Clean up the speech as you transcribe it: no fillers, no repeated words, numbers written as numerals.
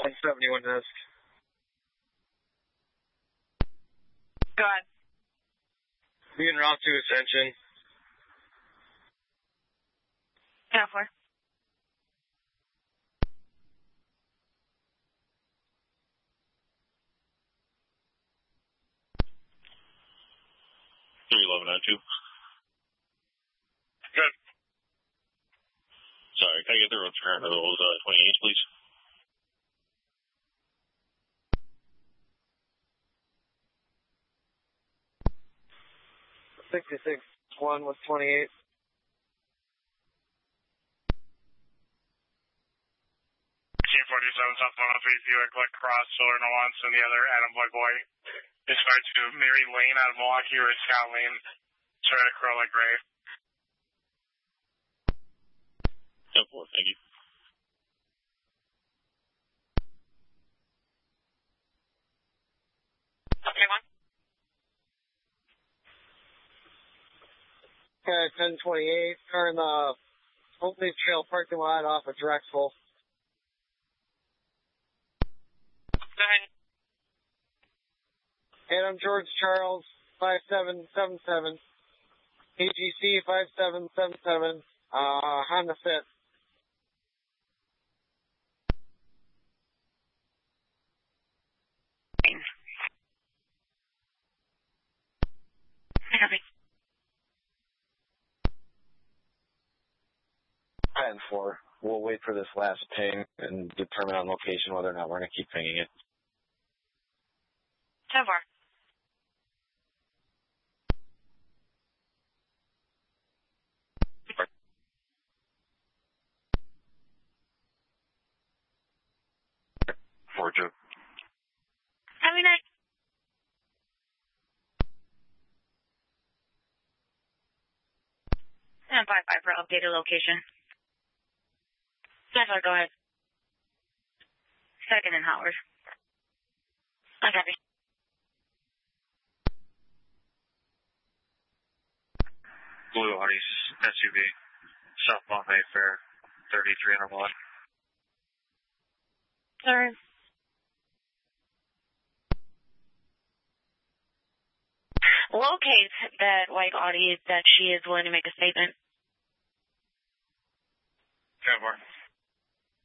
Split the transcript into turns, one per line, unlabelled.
171 desk.
Go ahead.
Be en route to Ascension.
10-4.
Good. Sorry, can I get the road for those 28s, please?
66-1 with 28.
Team 47 South 103, Buick, Click Cross, Solar Nuance, and the other Adam Boy. Dispatch to Mary Lane out of Milwaukee or Scott Lane. Sorry to Corolla Gray. 10-4, thank you.
Okay, 1.
1028, car in the Oakley Trail parking lot off of Drexel.
Go ahead.
Adam George Charles, 5777. AGC 5777. Honda Fit.
Copy.
10-4. We'll wait for this last ping and determine on location whether or not we're going to keep pinging it.
10-4.
Georgia.
Have a night. And 5-5 for updated location. 10-4, go ahead. Second in Howard. I copy.
Blue Audi SUV. Southbound Mayfair, 3301.
Sorry. Locate that white Audi that she is willing to make a statement.
10-4.